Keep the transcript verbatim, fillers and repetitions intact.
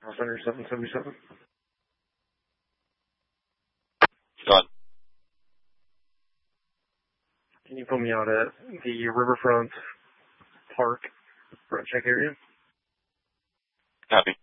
House Center seven seventy-seven. Done. Can you put me out at the Riverfront Park front check area? Copy.